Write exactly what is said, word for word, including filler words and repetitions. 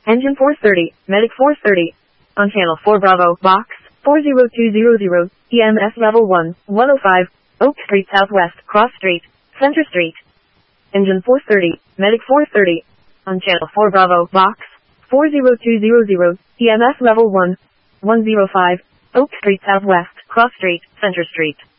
Engine four thirty, Medic four thirty. On channel four Bravo, box, four zero two zero zero, E M S level one, one oh five, Oak Street Southwest, Cross Street, Center Street. Engine four thirty, Medic four thirty. On channel four Bravo, box, four zero two zero zero, E M S level one, one oh five, Oak Street Southwest, Cross Street, Center Street.